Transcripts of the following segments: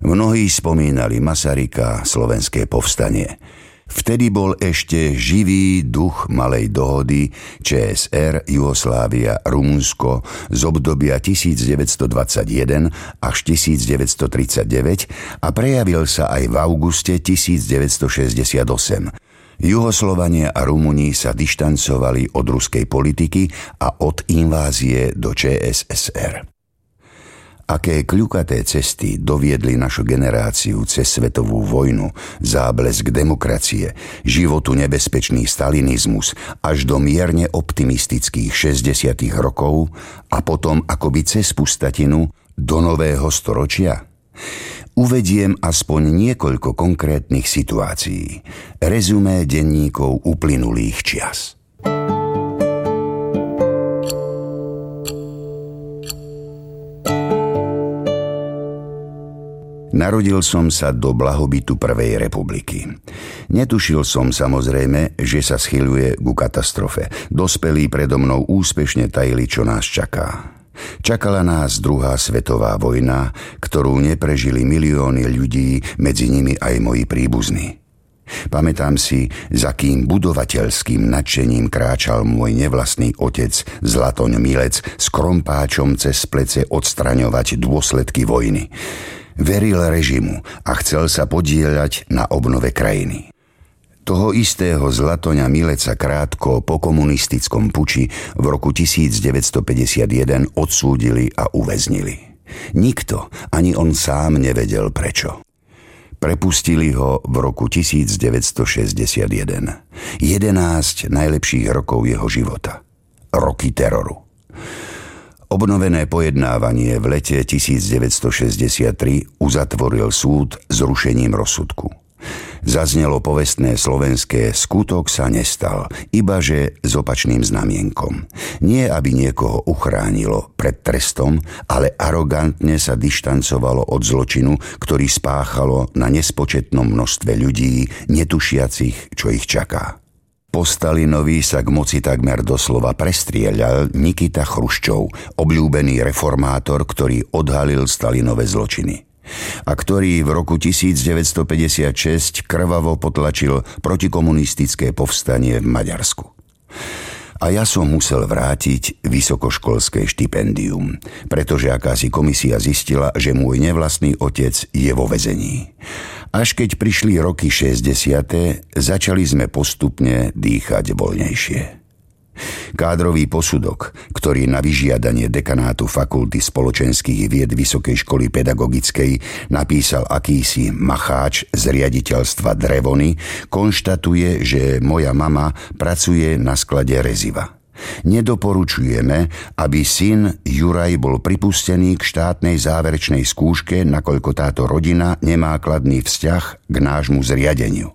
Mnohí spomínali Masaryka, slovenské povstanie. Vtedy bol ešte živý duch malej dohody ČSR, Juhoslávia, Rumunsko z obdobia 1921 až 1939 a prejavil sa aj v auguste 1968. Juhoslovania a Rumúni sa dištancovali od ruskej politiky a od invázie do ČSSR. Aké kľukaté cesty doviedli našu generáciu cez svetovú vojnu, záblesk demokracie, životu nebezpečný stalinizmus až do mierne optimistických 60. rokov a potom akoby cez pustatinu do nového storočia? Uvediem aspoň niekoľko konkrétnych situácií. Rezumé denníkov uplynulých čias. Narodil som sa do blahobytu Prvej republiky. Netušil som samozrejme, že sa schyľuje ku katastrofe. Dospelí predo mnou úspešne tajili, čo nás čaká. Čakala nás druhá svetová vojna, ktorú neprežili milióny ľudí, medzi nimi aj moji príbuzní. Pamätám si, za kým budovateľským nadšením kráčal môj nevlastný otec Zlatoň Milec s krompáčom cez plece odstraňovať dôsledky vojny. Veril režimu a chcel sa podieľať na obnove krajiny. Toho istého Zlatoňa Mileca krátko po komunistickom puči v roku 1951 odsúdili a uväznili. Nikto, ani on sám nevedel prečo. Prepustili ho v roku 1961. 11 najlepších rokov jeho života. Roky teroru. Obnovené pojednávanie v lete 1963 uzatvoril súd zrušením rozsudku. Zaznelo povestné slovenské skutok sa nestal, ibaže s opačným znamienkom. Nie aby niekoho uchránilo pred trestom, ale arogantne sa dištancovalo od zločinu, ktorý spáchalo na nespočetnom množstve ľudí, netušiacich, čo ich čaká. Po Stalinovi sa k moci takmer doslova prestrieľal Nikita Chruščov, obľúbený reformátor, ktorý odhalil Stalinové zločiny a ktorý v roku 1956 krvavo potlačil protikomunistické povstanie v Maďarsku. A ja som musel vrátiť vysokoškolské štipendium, pretože akási komisia zistila, že môj nevlastný otec je vo väzení. Až keď prišli roky 60., začali sme postupne dýchať voľnejšie. Kádrový posudok, ktorý na vyžiadanie dekanátu Fakulty spoločenských vied Vysokej školy pedagogickej napísal akýsi macháč z riaditeľstva Drevony, konštatuje, že moja mama pracuje na sklade reziva. Nedoporučujeme, aby syn Juraj bol pripustený k štátnej záverečnej skúške, nakoľko táto rodina nemá kladný vzťah k nášmu zriadeniu.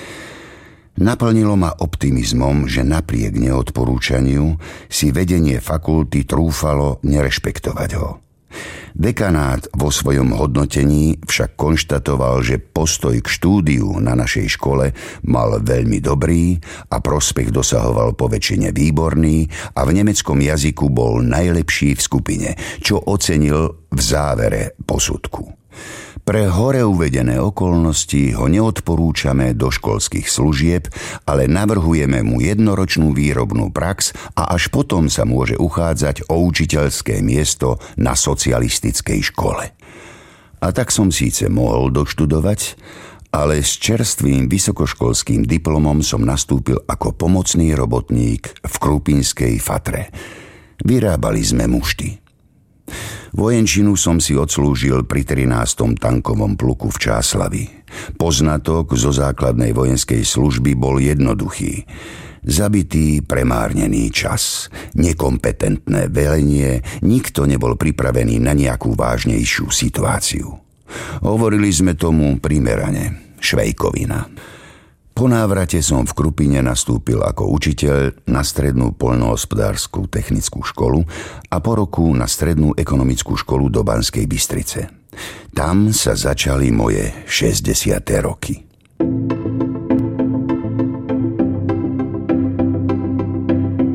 Naplnilo ma optimizmom, že napriek neodporúčaniu si vedenie fakulty trúfalo nerešpektovať ho. Dekanát vo svojom hodnotení však konštatoval, že postoj k štúdiu na našej škole mal veľmi dobrý a prospech dosahoval poväčšine výborný a v nemeckom jazyku bol najlepší v skupine, čo ocenil v závere posudku. Pre hore uvedené okolnosti ho neodporúčame do školských služieb, ale navrhujeme mu jednoročnú výrobnú prax a až potom sa môže uchádzať o učiteľské miesto na socialistickej škole. A tak som síce mohol doštudovať, ale s čerstvým vysokoškolským diplomom som nastúpil ako pomocný robotník v krupinskej fatre. Vyrábali sme mušty. Vojenčinu som si odslúžil pri 13. tankovom pluku v Čáslavi. Poznatok zo základnej vojenskej služby bol jednoduchý. Zabitý, premárnený čas, nekompetentné velenie, nikto nebol pripravený na nejakú vážnejšiu situáciu. Hovorili sme tomu primerane, švejkovina. Po návrate som v Krupine nastúpil ako učiteľ na strednú poľnohospodársku technickú školu a po roku na strednú ekonomickú školu do Banskej Bystrice. Tam sa začali moje 60. roky.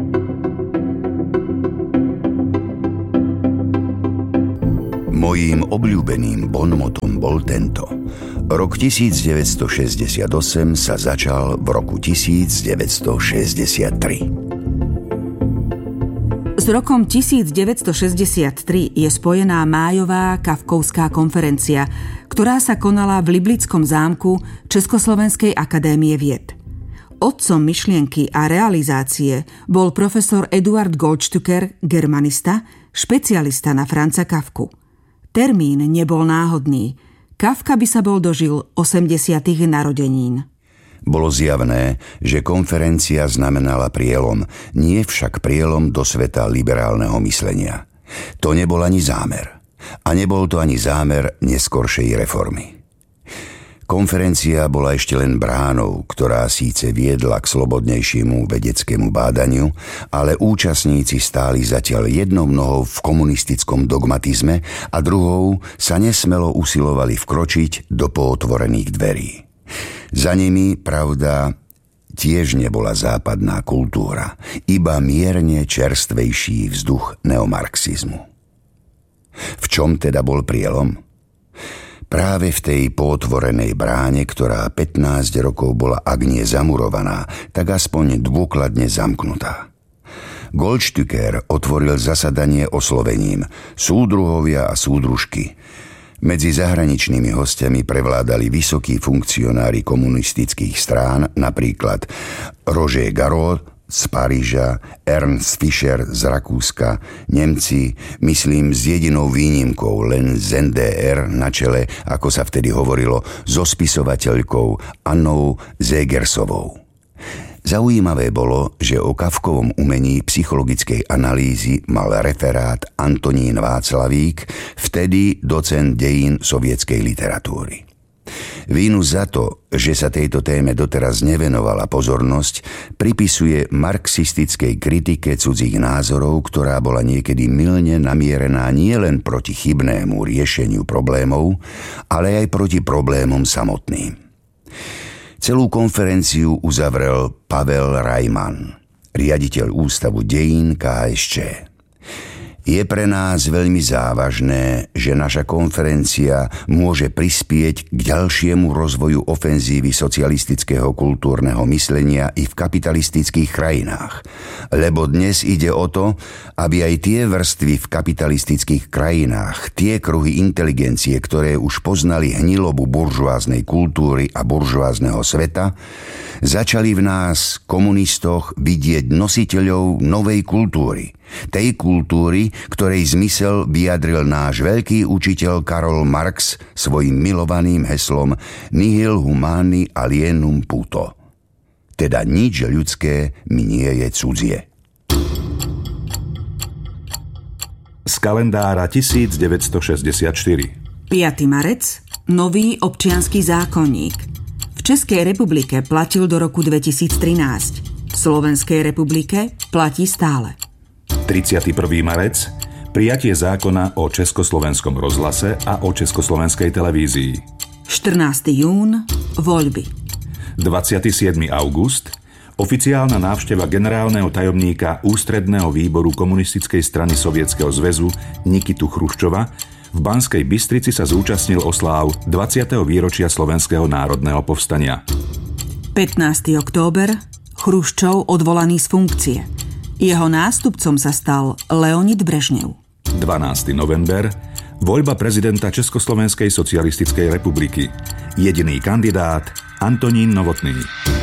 Mojím obľúbeným bonmotom bol tento. Rok 1968 sa začal v roku 1963. S rokom 1963 je spojená májová Kafkovská konferencia, ktorá sa konala v Liblickom zámku Československej akadémie vied. Otcom myšlienky a realizácie bol profesor Eduard Goldstücker, germanista, špecialista na Franza Kafku. Termín nebol náhodný. Kafka by sa bol dožil 80. narodenín. Bolo zjavné, že konferencia znamenala prielom, nie však prielom do sveta liberálneho myslenia. To nebol ani zámer. A nebol to ani zámer neskoršej reformy. Konferencia bola ešte len bránou, ktorá síce viedla k slobodnejšiemu vedeckému bádaniu, ale účastníci stáli zatiaľ jednou nohou v komunistickom dogmatizme a druhou sa nesmelo usilovali vkročiť do pootvorených dverí. Za nimi, pravda, tiež nebola západná kultúra, iba mierne čerstvejší vzduch neomarxizmu. V čom teda bol prielom? Práve v tej pootvorenej bráne, ktorá 15 rokov bola ak nie zamurovaná, tak aspoň dôkladne zamknutá. Goldstücker otvoril zasadanie oslovením súdruhovia a súdružky. Medzi zahraničnými hostiami prevládali vysokí funkcionári komunistických strán, napríklad Roger Garot z Paríža, Ernst Fischer z Rakúska, Nemci, myslím s jedinou výnimkou len z NDR na čele, ako sa vtedy hovorilo, so spisovateľkou Annou Zegersovou. Zaujímavé bolo, že o Kafkovom umení psychologickej analýzy mal referát Antonín Václavík, vtedy docent dejín sovietskej literatúry. Vínu za to, že sa tejto téme doteraz nevenovala pozornosť, pripisuje marxistickej kritike cudzích názorov, ktorá bola niekedy mylne namierená nielen proti chybnému riešeniu problémov, ale aj proti problémom samotným. Celú konferenciu uzavrel Pavel Rajman, riaditeľ Ústavu dejín KSČ. Je pre nás veľmi závažné, že naša konferencia môže prispieť k ďalšiemu rozvoju ofenzívy socialistického kultúrneho myslenia i v kapitalistických krajinách. Lebo dnes ide o to, aby aj tie vrstvy v kapitalistických krajinách, tie kruhy inteligencie, ktoré už poznali hnilobu buržoáznej kultúry a buržoázneho sveta, začali v nás, komunistoch, vidieť nositeľov novej kultúry. Tej kultúry, ktorej zmysel vyjadril náš veľký učiteľ Karol Marx svojim milovaným heslom Nihil humani alienum puto. Teda nič ľudské mi nie je cudzie. Z kalendára 1964. 5. marec, nový občiansky zákonník. V Českej republike platil do roku 2013. V Slovenskej republike platí stále. 31. marec, prijatie zákona o Československom rozhlase a o Československej televízii. 14. jún, voľby. 27. august, oficiálna návšteva generálneho tajomníka Ústredného výboru komunistickej strany Sovietskeho zväzu Nikitu Chruščova. V Banskej Bystrici sa zúčastnil osláv 20. výročia Slovenského národného povstania. 15. október, Chruščov odvolaný z funkcie. Jeho nástupcom sa stal Leonid Brežnev. 12. november, voľba prezidenta Československej socialistickej republiky. Jediný kandidát Antonín Novotný.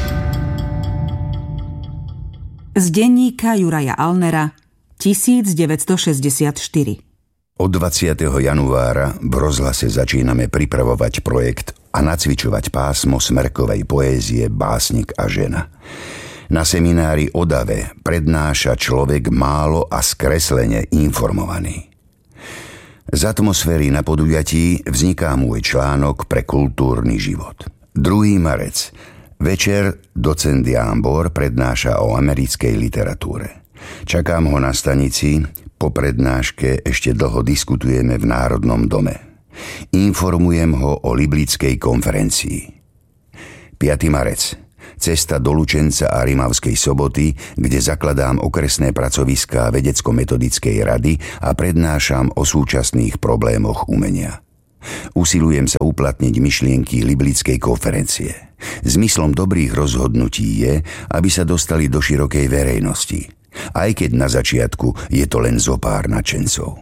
Z denníka Juraja Alnera 1964. Od 20. januára v rozhlase začíname pripravovať projekt a nacvičovať pásmo smerkovej poézie Básnik a žena. Na seminári o dave prednáša človek málo a skreslene informovaný. Z atmosféry na podujatí vzniká môj článok pre kultúrny život. 2. marec. Večer docent Jámbor prednáša o americkej literatúre. Čakám ho na stanici, po prednáške ešte dlho diskutujeme v Národnom dome. Informujem ho o Liblickej konferencii. 5. marec. cesta do Lučenca a Rimavskej Soboty, kde zakladám okresné pracoviská vedecko-metodickej rady a prednášam o súčasných problémoch umenia. Usilujem sa uplatniť myšlienky Liblickej konferencie. Zmyslom dobrých rozhodnutí je, aby sa dostali do širokej verejnosti, aj keď na začiatku je to len zopár nadšencov.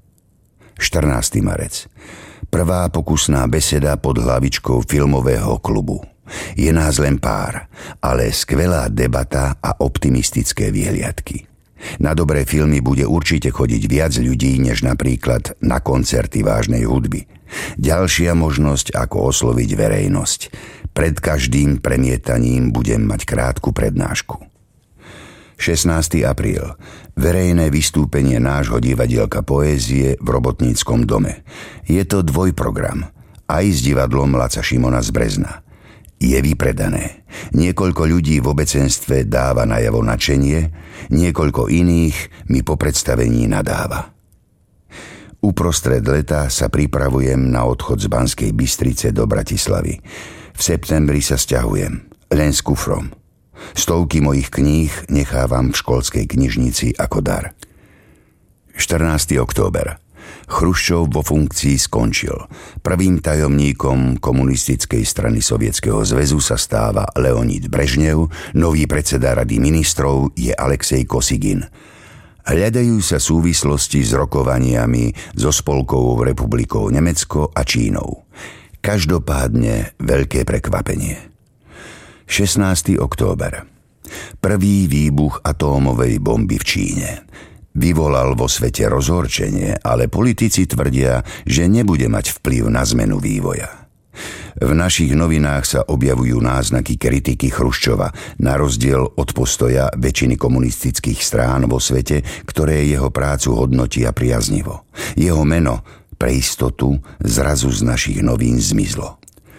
14. marec. Prvá pokusná beseda pod hlavičkou filmového klubu. Je nás len pár, ale skvelá debata a optimistické výhliadky. Na dobré filmy bude určite chodiť viac ľudí, než napríklad na koncerty vážnej hudby. Ďalšia možnosť, ako osloviť verejnosť. Pred každým premietaním budem mať krátku prednášku. 16. apríl. Verejné vystúpenie nášho divadielka poézie v Robotníckom dome. Je to dvojprogram, aj s divadlom Laca Šimona z Brezna. Je vypredané. Niekoľko ľudí v obecenstve dáva najavo nadšenie, niekoľko iných mi po predstavení nadáva. Uprostred leta sa pripravujem na odchod z Banskej Bystrice do Bratislavy. V septembri sa sťahujem, len s kufrom. Stovky mojich kníh nechávam v školskej knižnici ako dar. 14. október. Chruščov vo funkcii skončil. Prvým tajomníkom komunistickej strany Sovietskeho zväzu sa stáva Leonid Brežnev, nový predseda Rady ministrov je Alexej Kosygin. Hľadajú sa súvislosti s rokovaniami so Spolkovou republikou Nemecko a Čínou. Každopádne veľké prekvapenie. 16. október. Prvý výbuch atómovej bomby v Číne. Vyvolal vo svete rozhorčenie, ale politici tvrdia, že nebude mať vplyv na zmenu vývoja. V našich novinách sa objavujú náznaky kritiky Chruščova, na rozdiel od postoja väčšiny komunistických strán vo svete, ktoré jeho prácu hodnotia priaznivo. Jeho meno, pre istotu, zrazu z našich novín zmizlo.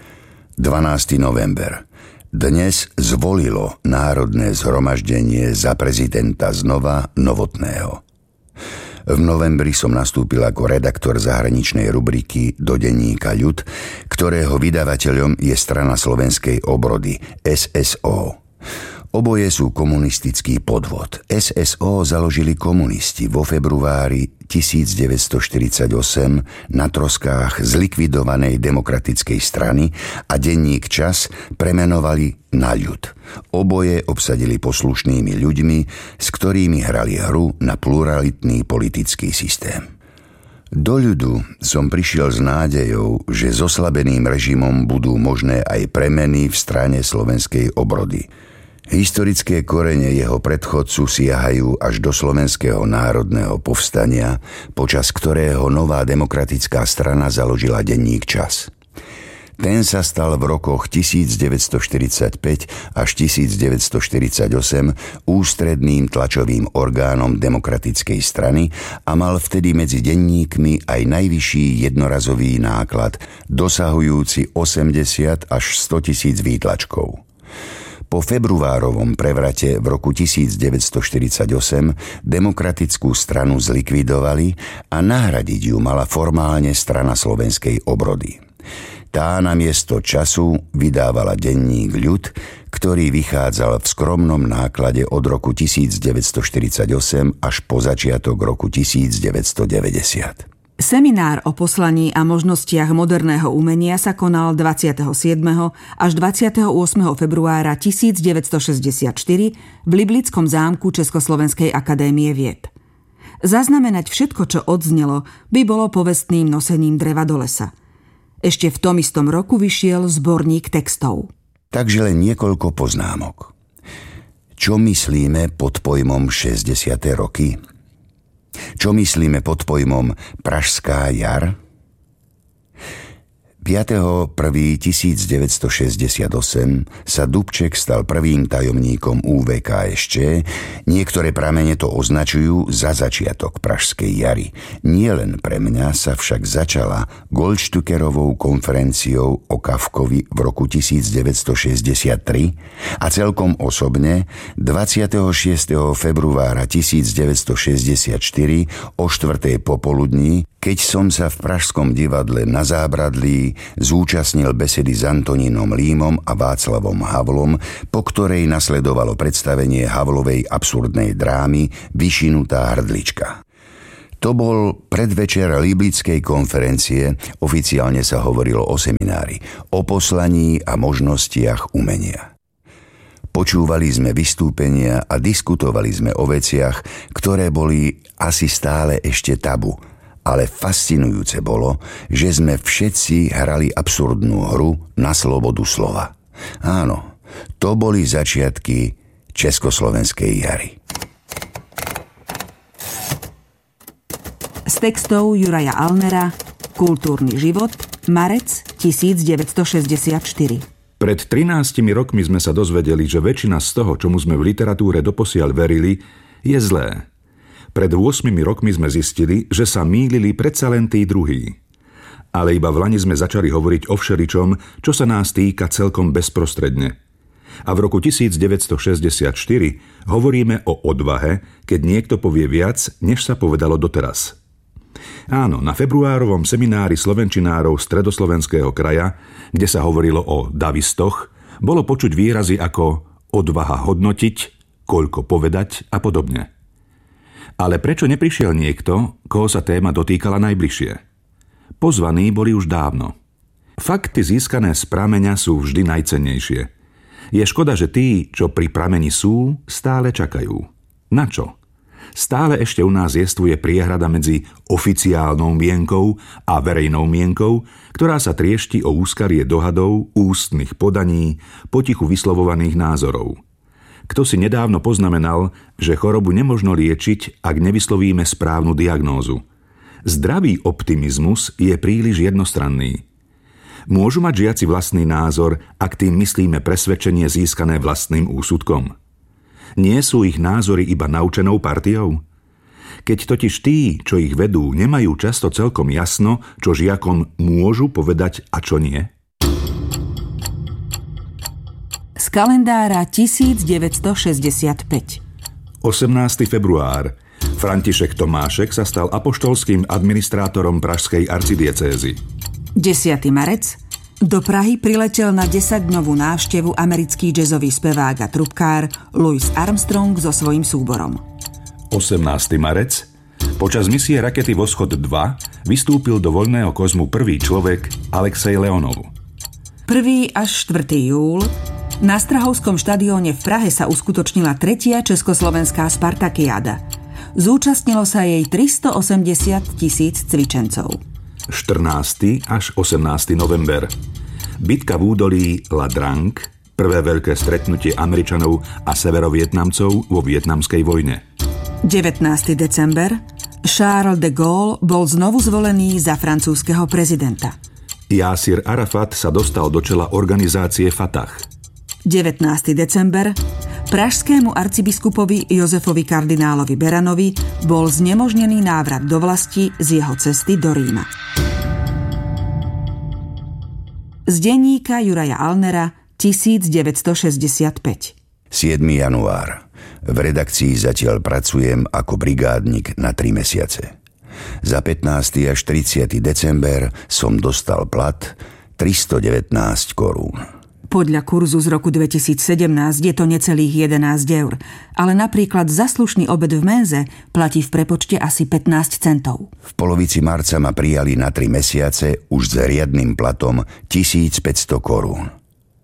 12. november. Dnes zvolilo Národné zhromaždenie za prezidenta znova Novotného. V novembri som nastúpil ako redaktor zahraničnej rubriky do denníka Ľud, ktorého vydavateľom je Strana slovenskej obrody SSO. Oboje sú komunistický podvod. SSO založili komunisti vo februári 1948 na troskách zlikvidovanej demokratickej strany a denník Čas premenovali na Ľud. Oboje obsadili poslušnými ľuďmi, s ktorými hrali hru na pluralitný politický systém. Do Ľudu som prišiel s nádejou, že s oslabeným režimom budú možné aj premeny v Strane slovenskej obrody. Historické korene jeho predchodcu siahajú až do Slovenského národného povstania, počas ktorého nová demokratická strana založila denník Čas. Ten sa stal v rokoch 1945 až 1948 ústredným tlačovým orgánom demokratickej strany a mal vtedy medzi denníkmi aj najvyšší jednorazový náklad, dosahujúci 80 až 100 000 výtlačkov. Po februárovom prevrate v roku 1948 demokratickú stranu zlikvidovali a nahradiť ju mala formálne Strana slovenskej obrody. Tá namiesto Času vydávala denník Ľud, ktorý vychádzal v skromnom náklade od roku 1948 až po začiatok roku 1990. Seminár o poslaní a možnostiach moderného umenia sa konal 27. až 28. februára 1964 v Liblickom zámku Československej akadémie vied. Zaznamenať všetko, čo odznelo, by bolo povestným nosením dreva do lesa. Ešte v tom istom roku vyšiel zborník textov. Takže len niekoľko poznámok. Čo myslíme pod pojmom 60. roky? Čo myslíme pod pojmom Pražská jar? 5.1.1968 sa Dubček stal prvým tajomníkom UVKSČ, niektoré pramene to označujú za začiatok Pražskej jary. Nie len pre mňa sa však začala Goldstückerovou konferenciou o Kafkovi v roku 1963 a celkom osobne 26. februára 1964 o 4. popoludní Keď som sa v Pražskom divadle Na Zábradlí zúčastnil besedy s Antonínom Límom a Václavom Havlom, po ktorej nasledovalo predstavenie Havlovej absurdnej drámy Vyšinutá hrdlička. To bol predvečer Liblickej konferencie, oficiálne sa hovorilo o seminári, o poslaní a možnostiach umenia. Počúvali sme vystúpenia a diskutovali sme o veciach, ktoré boli asi stále ešte tabu, ale fascinujúce bolo, že sme všetci hrali absurdnú hru na slobodu slova. Áno, to boli začiatky Československej jary. Z textov Juraja Alnera, Kultúrny život, marec 1964. Pred 13 rokmi sme sa dozvedeli, že väčšina z toho, čomu sme v literatúre doposiaľ verili, je zlé. Pred 8 rokmi sme zistili, že sa mýlili predsa len tí druhí. Ale iba v lani sme začali hovoriť o všeličom, čo sa nás týka celkom bezprostredne. A v roku 1964 hovoríme o odvahe, keď niekto povie viac, než sa povedalo doteraz. Áno, na februárovom seminári slovenčinárov Stredoslovenského kraja, kde sa hovorilo o davistoch, bolo počuť výrazy ako odvaha hodnotiť, koľko povedať a podobne. Ale prečo neprišiel niekto, koho sa téma dotýkala najbližšie? Pozvaní boli už dávno. Fakty získané z prameňa sú vždy najcennejšie. Je škoda, že tí, čo pri prameni sú, stále čakajú. Na čo? Stále ešte u nás jestvuje priehrada medzi oficiálnou mienkou a verejnou mienkou, ktorá sa triešti o úskalie dohadov, ústnych podaní, potichu vyslovovaných názorov. Kto si nedávno poznamenal, že chorobu nemožno liečiť, ak nevyslovíme správnu diagnózu. Zdravý optimizmus je príliš jednostranný. Môžu mať žiaci vlastný názor, ak tým myslíme presvedčenie získané vlastným úsudkom? Nie sú ich názory iba naučenou partiou? Keď totiž tí, čo ich vedú, nemajú často celkom jasno, čo žiakom môžu povedať a čo nie? Z kalendára 1965. 18. február. František Tomášek sa stal apoštolským administrátorom pražskej arcidiecézy. 10. marec. Do Prahy priletel na 10-dňovú návštevu americký jazzový spevák a trubkár Louis Armstrong so svojím súborom. 18. marec. Počas misie rakety Voschod 2 vystúpil do voľného kozmu prvý človek Alexej Leonov. 1. až 4. júl. Na Strahovskom štadióne v Prahe sa uskutočnila 3. československá Spartakiáda. Zúčastnilo sa jej 380 000 cvičencov. 14. až 18. november. Bitka v údolí La Drang, prvé veľké stretnutie Američanov a severovietnamcov vo vietnamskej vojne. 19. december. Charles de Gaulle bol znovu zvolený za francúzskeho prezidenta. Jásir Arafat sa dostal do čela organizácie Fatah. 19. december. Pražskému arcibiskupovi Jozefovi kardinálovi Beranovi bol znemožnený návrat do vlasti z jeho cesty do Ríma. Z denníka Juraja Alnera 1965. 7. január. V redakcii zatiaľ pracujem ako brigádnik na 3 mesiace. Za 15. až 30. december som dostal plat 319 korún. Podľa kurzu z roku 2017 je to necelých 11 eur, ale napríklad za slušný obed v menze platí v prepočte asi 15 centov. V polovici marca ma prijali na 3 mesiace už s riadnym platom 1500 korún.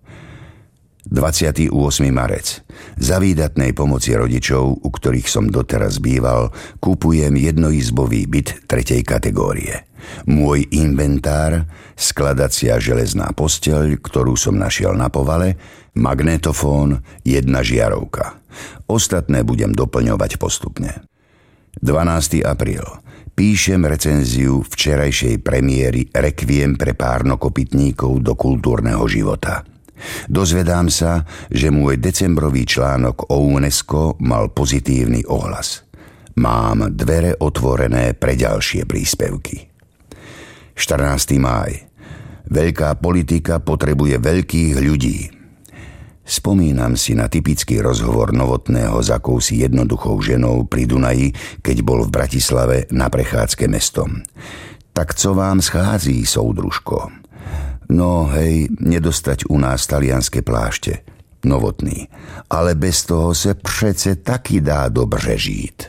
28. marec. Za výdatnej pomoci rodičov, u ktorých som doteraz býval, kupujem jednoizbový byt 3. kategórie. Môj inventár, skladacia železná posteľ, ktorú som našiel na povale, magnetofón, 1 žiarovka. Ostatné budem doplňovať postupne. 12. apríl. Píšem recenziu včerajšej premiéry Requiem pre párnokopytníkov do kultúrneho života. Dozvedám sa, že môj decembrový článok o UNESCO mal pozitívny ohlas. Mám dvere otvorené pre ďalšie príspevky. 14. máj. Veľká politika potrebuje veľkých ľudí. Spomínam si na typický rozhovor Novotného s akousi jednoduchou ženou pri Dunaji, keď bol v Bratislave na prechádzke mestom. Tak co vám schází, soudružko? No hej, nedostať u nás talianské pláště. Novotný. Ale bez toho se přece taky dá dobře žít.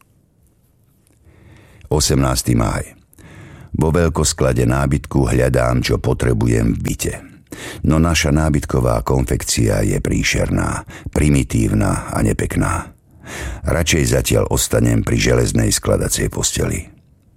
18. máj. Vo veľkosklade nábytku hľadám, čo potrebujem v byte. No naša nábytková konfekcia je príšerná, primitívna a nepekná. Radšej zatiaľ ostanem pri železnej skladacej posteli.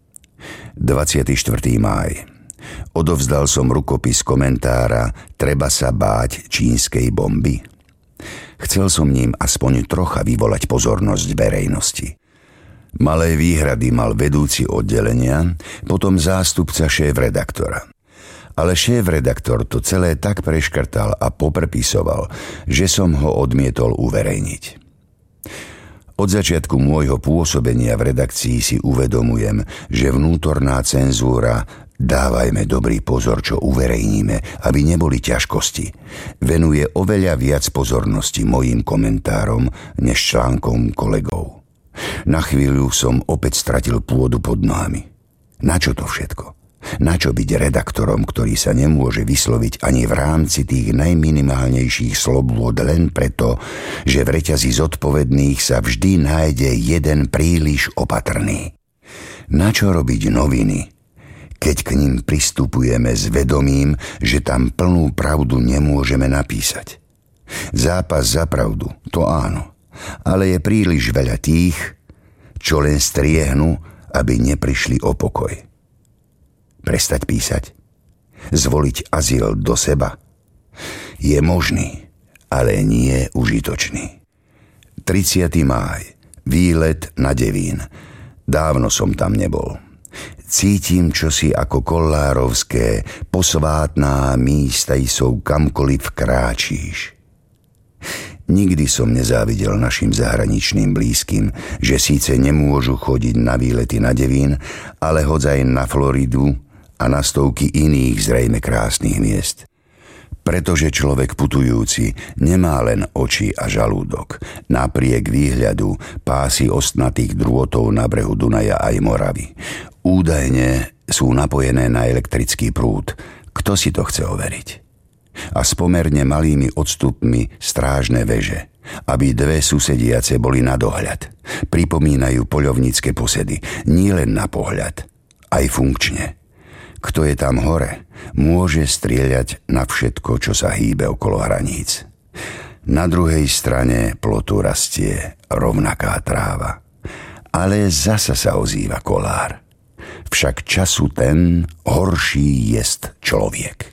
24. máj. Odovzdal som rukopis komentára Treba sa báť čínskej bomby. Chcel som ním aspoň trocha vyvolať pozornosť verejnosti. Malé výhrady mal vedúci oddelenia, potom zástupca šéf-redaktora. Ale šéf-redaktor to celé tak preškrtal a poprepisoval, že som ho odmietol uverejniť. Od začiatku môjho pôsobenia v redakcii si uvedomujem, že vnútorná cenzúra, dávajme dobrý pozor, čo uverejníme, aby neboli ťažkosti, venuje oveľa viac pozornosti mojim komentárom než článkom kolegov. Na chvíľu som opäť stratil pôdu pod nohami. Na čo to všetko? Na čo byť redaktorom, ktorý sa nemôže vysloviť ani v rámci tých najminimálnejších slobôd len preto, že v reťazi zodpovedných sa vždy nájde jeden príliš opatrný? Na čo robiť noviny, keď k nim pristupujeme s vedomím, že tam plnú pravdu nemôžeme napísať? Zápas za pravdu, to áno, ale je príliš veľa tých, čo len striehnú, aby neprišli o pokoj. Prestať písať? Zvoliť azyl do seba? Je možný, ale nie užitočný. 30. máj. Výlet na Devín. Dávno som tam nebol. Cítim čosi ako kollárovské posvátná místa jsou kamkoliv kráčíš. Nikdy som nezávidel našim zahraničným blízkym, že síce nemôžu chodiť na výlety na Devín, ale hodzaj na Floridu a na stovky iných zrejme krásnych miest. Pretože človek putujúci nemá len oči a žalúdok. Napriek výhľadu pásy ostnatých drôtov na brehu Dunaja aj Moravy. Údajne sú napojené na elektrický prúd. Kto si to chce overiť? A s pomerne malými odstupmi strážne veže, aby dve susediace boli na dohľad. Pripomínajú poľovnícke posedy, nie len na pohľad, aj funkčne. Kto je tam hore, môže strieľať na všetko, čo sa hýbe okolo hraníc. Na druhej strane plotu rastie rovnaká tráva. Ale zasa sa ozýva kolár. Však času ten horší jest človek.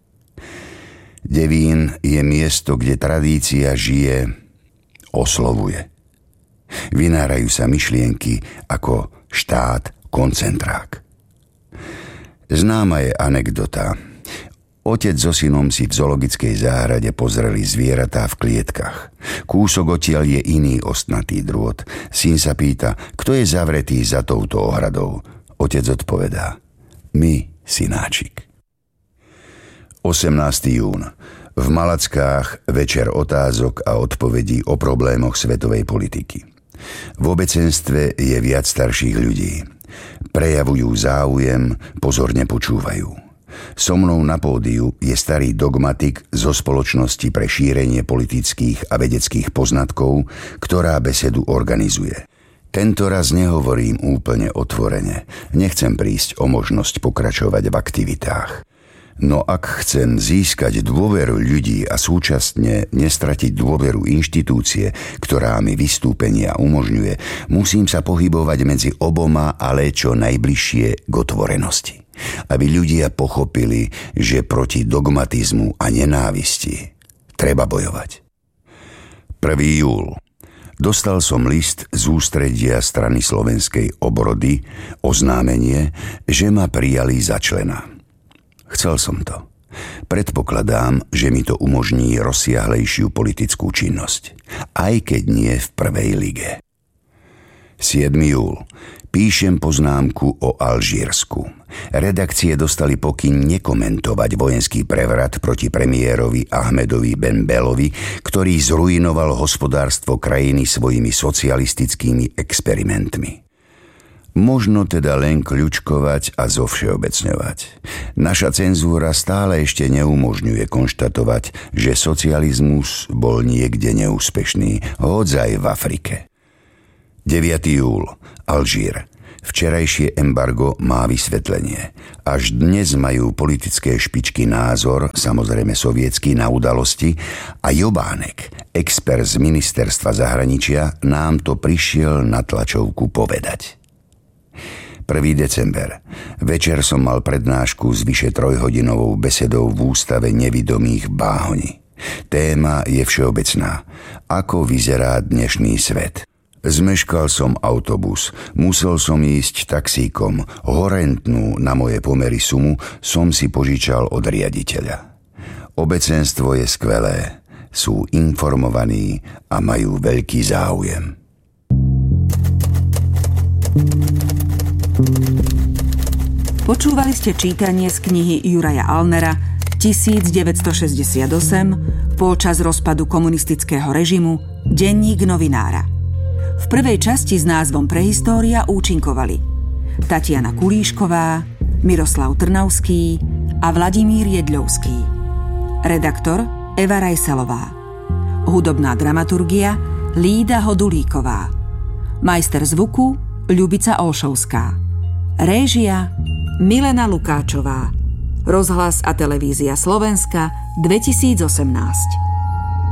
Devín je miesto, kde tradícia žije, oslovuje. Vynárajú sa myšlienky ako štát koncentrák. Známa je anekdota. Otec so synom si v zoologickej záhrade pozreli zvieratá v klietkach. Kúsok odtiaľ je iný ostnatý drôt. Syn sa pýta, kto je zavretý za touto ohradou. Otec odpovedá, my, synáčik. 18. jún. V Malackách večer otázok a odpovedí o problémoch svetovej politiky. V obecenstve je viac starších ľudí. Prejavujú záujem, pozorne počúvajú. So mnou na pódiu je starý dogmatik zo Spoločnosti pre šírenie politických a vedeckých poznatkov, ktorá besedu organizuje. Tento raz nehovorím úplne otvorene. Nechcem prísť o možnosť pokračovať v aktivitách. No ak chcem získať dôveru ľudí a súčasne nestratiť dôveru inštitúcie, ktorá mi vystúpenia umožňuje, musím sa pohybovať medzi oboma, ale čo najbližšie k otvorenosti. Aby ľudia pochopili, že proti dogmatizmu a nenávisti treba bojovať. 1. júl. Dostal som list z ústredia strany Slovenskej obrody, oznámenie, že ma prijali za člena. Chcel som to. Predpokladám, že mi to umožní rozsiahlejšiu politickú činnosť, aj keď nie v prvej lige. 7. júl. Píšem poznámku o Alžírsku. Redakcie dostali pokyn nekomentovať vojenský prevrat proti premiérovi Ahmedovi Ben Belovi, ktorý zruinoval hospodárstvo krajiny svojimi socialistickými experimentmi. Možno teda len kľučkovať a zovšeobecňovať. Naša cenzúra stále ešte neumožňuje konštatovať, že socializmus bol niekde neúspešný, hodzaj v Afrike. 9. júl. Alžír. Včerajšie embargo má vysvetlenie. Až dnes majú politické špičky názor, samozrejme sovietsky, na udalosti a Jobánek, expert z ministerstva zahraničia, nám to prišiel na tlačovku povedať. 1. december. Večer som mal prednášku s vyše 3-hodinovou besedou v Ústave nevidomých v Báhoni. Téma je všeobecná. Ako vyzerá dnešný svet? Zmeškal som autobus, musel som ísť taxíkom, horentnú na moje pomery sumu som si požičal od riaditeľa. Obecenstvo je skvelé, sú informovaní a majú veľký záujem. Počúvali ste čítanie z knihy Juraja Alnera 1968 počas rozpadu komunistického režimu Denník novinára. V prvej časti s názvom Prehistória účinkovali Tatiana Kulíšková, Miroslav Trnavský a Vladimír Jedľovský. Redaktor Eva Rajsalová. Hudobná dramaturgia Lída Hodulíková. Majster zvuku Ľubica Olšovská. Réžia Milena Lukáčová. Rozhlas a televízia Slovenska 2018.